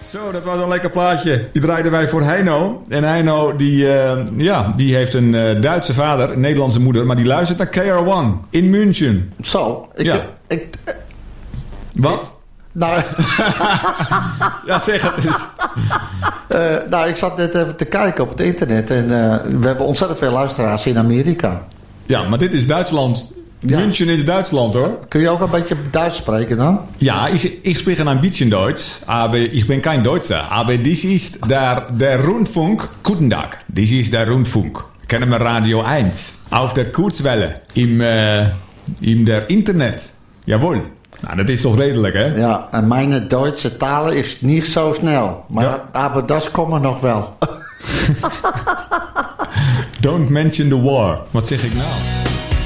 Zo, dat was een lekker plaatje. Die draaiden wij voor Heino. En Heino, die heeft een Duitse vader, een Nederlandse moeder, maar die luistert naar KR1 in München. Zo, Wat? Nou, Ja, zeg het eens. ik zat net even te kijken op het internet en we hebben ontzettend veel luisteraars in Amerika. Ja, maar dit is Duitsland. Ja. München is Duitsland, hoor. Kun je ook een beetje Duits spreken dan? Ja, ich spreche ein bisschen Deutsch, aber ich bin kein Deutscher. Aber dies ist der Rundfunk. Guten Tag, dies ist der Rundfunk. Kennen wir Radio 1 auf der Kurzwelle in der Internet. Jawohl. Nou, dat is toch redelijk, hè? Ja, en mijn Duitse taal is niet zo snel. Maar dat komt nog wel. Don't mention the war. Wat zeg ik nou?